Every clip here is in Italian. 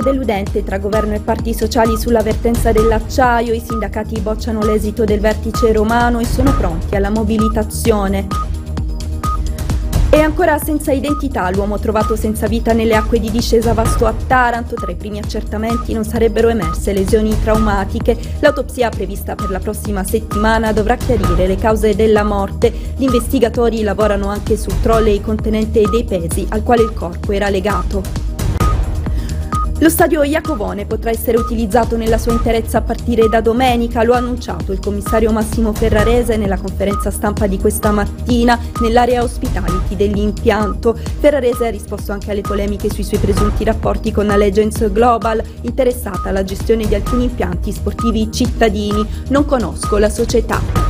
Deludente tra governo e parti sociali sulla vertenza dell'acciaio, i sindacati bocciano l'esito del vertice romano e sono pronti alla mobilitazione. E ancora senza identità l'uomo trovato senza vita nelle acque di discesa Vasto a Taranto. Tra i primi accertamenti non sarebbero emerse lesioni traumatiche. L'autopsia prevista per la prossima settimana dovrà chiarire le cause della morte. Gli investigatori lavorano anche sul trolley contenente dei pesi al quale il corpo era legato. Lo stadio Iacovone potrà essere utilizzato nella sua interezza a partire da domenica, lo ha annunciato il commissario Massimo Ferrarese nella conferenza stampa di questa mattina nell'area hospitality dell'impianto. Ferrarese ha risposto anche alle polemiche sui suoi presunti rapporti con Allegiance Global, interessata alla gestione di alcuni impianti sportivi cittadini. Non conosco la società.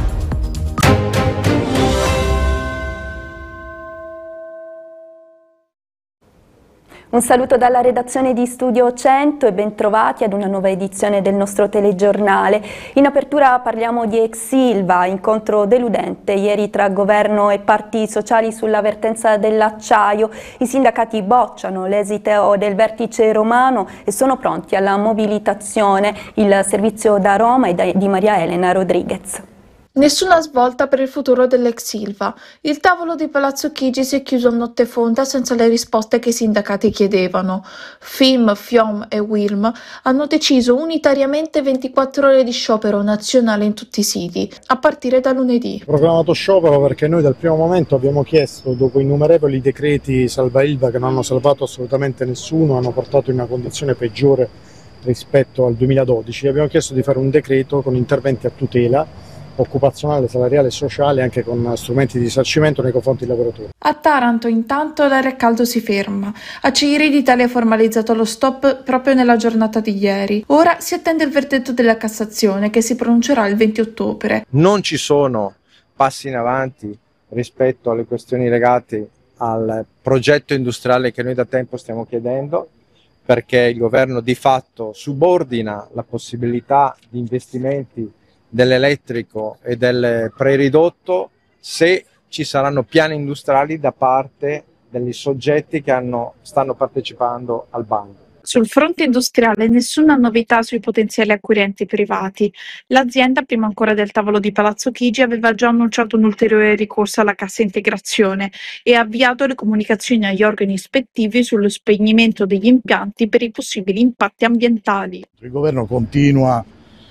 Un saluto dalla redazione di Studio 100 e bentrovati ad una nuova edizione del nostro telegiornale. In apertura parliamo di ex Ilva, incontro deludente ieri tra governo e parti sociali sulla vertenza dell'acciaio. I sindacati bocciano l'esito del vertice romano e sono pronti alla mobilitazione. Il servizio da Roma è di Maria Elena Rodriguez. Nessuna svolta per il futuro dell'ex Ilva. Il tavolo di Palazzo Chigi si è chiuso a notte fonda senza le risposte che i sindacati chiedevano. FIM, FIOM e WILM hanno deciso unitariamente 24 ore di sciopero nazionale in tutti i siti, a partire da lunedì. Proclamato sciopero perché noi dal primo momento abbiamo chiesto, dopo innumerevoli decreti salva Ilva che non hanno salvato assolutamente nessuno, hanno portato in una condizione peggiore rispetto al 2012, abbiamo chiesto di fare un decreto con interventi a tutela occupazionale, salariale e sociale, anche con strumenti di risarcimento nei confronti dei lavoratori. A Taranto intanto l'aria a caldo si ferma. Acciaierie d'Italia ha formalizzato lo stop proprio nella giornata di ieri. Ora si attende il verdetto della Cassazione che si pronuncerà il 20 ottobre. Non ci sono passi in avanti rispetto alle questioni legate al progetto industriale che noi da tempo stiamo chiedendo, perché il governo di fatto subordina la possibilità di investimenti dell'elettrico e del preridotto se ci saranno piani industriali da parte degli soggetti che stanno partecipando al bando. Sul fronte industriale nessuna novità sui potenziali acquirenti privati. L'azienda, prima ancora del tavolo di Palazzo Chigi, aveva già annunciato un ulteriore ricorso alla cassa integrazione e ha avviato le comunicazioni agli organi ispettivi sullo spegnimento degli impianti per i possibili impatti ambientali. Il governo continua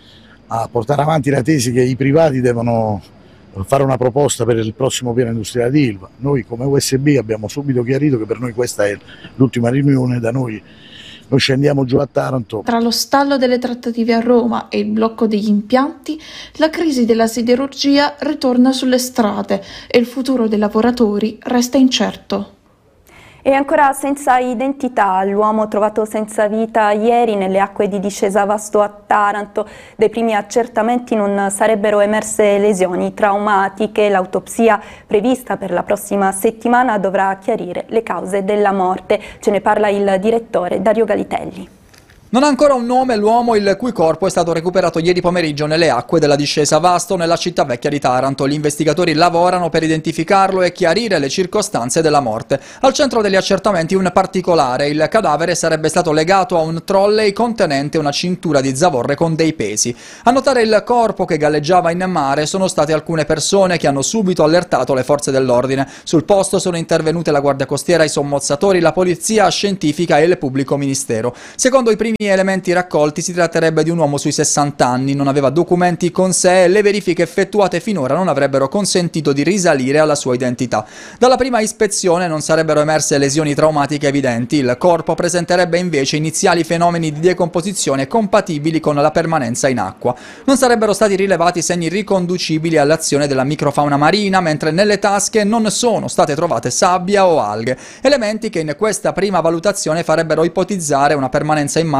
a portare avanti la tesi che i privati devono fare una proposta per il prossimo piano industriale di Ilva. Noi come USB abbiamo subito chiarito che per noi questa è l'ultima riunione, da noi scendiamo giù a Taranto. Tra lo stallo delle trattative a Roma e il blocco degli impianti, la crisi della siderurgia ritorna sulle strade e il futuro dei lavoratori resta incerto. E ancora senza identità l'uomo trovato senza vita ieri nelle acque di discesa Vasto a Taranto. Dai primi accertamenti non sarebbero emerse lesioni traumatiche. L'autopsia prevista per la prossima settimana dovrà chiarire le cause della morte. Ce ne parla il direttore Dario Galitelli. Non ha ancora un nome l'uomo il cui corpo è stato recuperato ieri pomeriggio nelle acque della discesa Vasto nella città vecchia di Taranto. Gli investigatori lavorano per identificarlo e chiarire le circostanze della morte. Al centro degli accertamenti un particolare: il cadavere sarebbe stato legato a un trolley contenente una cintura di zavorre con dei pesi. A notare il corpo che galleggiava in mare sono state alcune persone che hanno subito allertato le forze dell'ordine. Sul posto sono intervenute la Guardia Costiera, i sommozzatori, la polizia scientifica e il pubblico ministero. Secondo i primi elementi raccolti si tratterebbe di un uomo sui 60 anni, non aveva documenti con sé e le verifiche effettuate finora non avrebbero consentito di risalire alla sua identità. Dalla prima ispezione non sarebbero emerse lesioni traumatiche evidenti, il corpo presenterebbe invece iniziali fenomeni di decomposizione compatibili con la permanenza in acqua. Non sarebbero stati rilevati segni riconducibili all'azione della microfauna marina, mentre nelle tasche non sono state trovate sabbia o alghe, elementi che in questa prima valutazione farebbero ipotizzare una permanenza in mare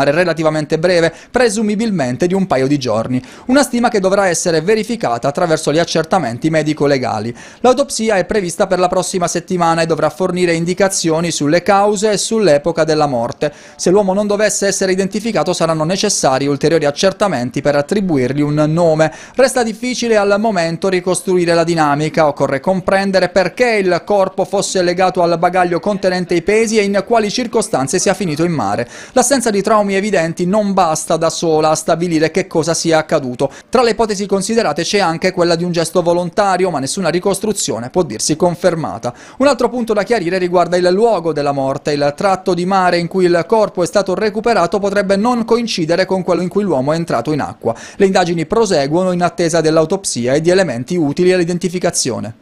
appare relativamente breve, presumibilmente di un paio di giorni. Una stima che dovrà essere verificata attraverso gli accertamenti medico-legali. L'autopsia è prevista per la prossima settimana e dovrà fornire indicazioni sulle cause e sull'epoca della morte. Se l'uomo non dovesse essere identificato saranno necessari ulteriori accertamenti per attribuirgli un nome. Resta difficile al momento ricostruire la dinamica, occorre comprendere perché il corpo fosse legato al bagaglio contenente i pesi e in quali circostanze sia finito in mare. L'assenza di traumi evidenti non basta da sola a stabilire che cosa sia accaduto. Tra le ipotesi considerate c'è anche quella di un gesto volontario, ma nessuna ricostruzione può dirsi confermata. Un altro punto da chiarire riguarda il luogo della morte. Il tratto di mare in cui il corpo è stato recuperato potrebbe non coincidere con quello in cui l'uomo è entrato in acqua. Le indagini proseguono in attesa dell'autopsia e di elementi utili all'identificazione.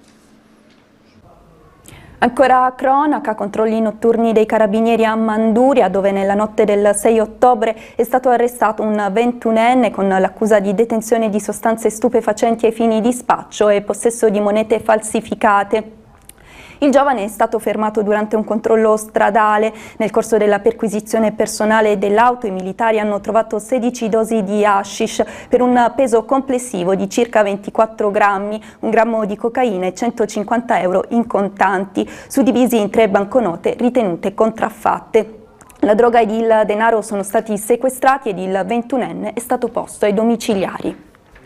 Ancora cronaca, controlli notturni dei carabinieri a Manduria, dove nella notte del 6 ottobre è stato arrestato un 21enne con l'accusa di detenzione di sostanze stupefacenti ai fini di spaccio e possesso di monete falsificate. Il giovane è stato fermato durante un controllo stradale. Nel corso della perquisizione personale dell'auto i militari hanno trovato 16 dosi di hashish per un peso complessivo di circa 24 grammi, 1 grammo di cocaina e 150 euro in contanti, suddivisi in 3 banconote ritenute contraffatte. La droga ed il denaro sono stati sequestrati ed il 21enne è stato posto ai domiciliari.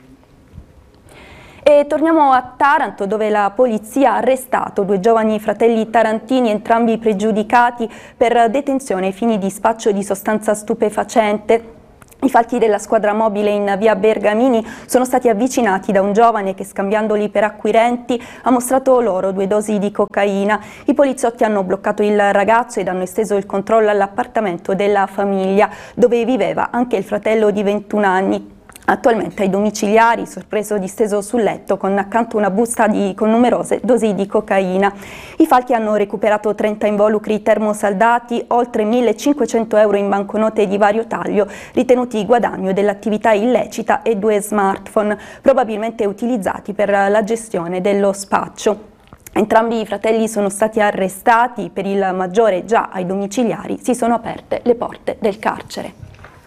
E torniamo a Taranto, dove la polizia ha arrestato 2 giovani fratelli tarantini, entrambi pregiudicati per detenzione ai fini di spaccio di sostanza stupefacente. I falchi della squadra mobile in via Bergamini sono stati avvicinati da un giovane che, scambiandoli per acquirenti, ha mostrato loro 2 dosi di cocaina. I poliziotti hanno bloccato il ragazzo ed hanno esteso il controllo all'appartamento della famiglia, dove viveva anche il fratello di 21 anni. Attualmente ai domiciliari, sorpreso disteso sul letto con accanto una busta con numerose dosi di cocaina. I falchi hanno recuperato 30 involucri termosaldati, oltre 1.500 euro in banconote di vario taglio, ritenuti guadagno dell'attività illecita, e 2 smartphone, probabilmente utilizzati per la gestione dello spaccio. Entrambi i fratelli sono stati arrestati. Per il maggiore, già ai domiciliari, si sono aperte le porte del carcere.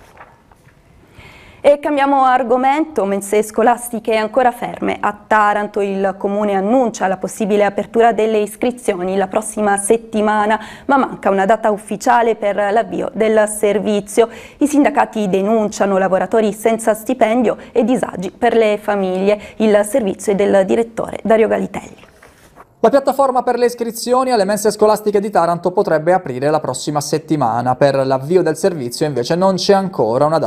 E cambiamo argomento, mense scolastiche ancora ferme. A Taranto il Comune annuncia la possibile apertura delle iscrizioni la prossima settimana, ma manca una data ufficiale per l'avvio del servizio. I sindacati denunciano lavoratori senza stipendio e disagi per le famiglie. Il servizio è del direttore Dario Galitelli. La piattaforma per le iscrizioni alle mense scolastiche di Taranto potrebbe aprire la prossima settimana. Per l'avvio del servizio invece non c'è ancora una data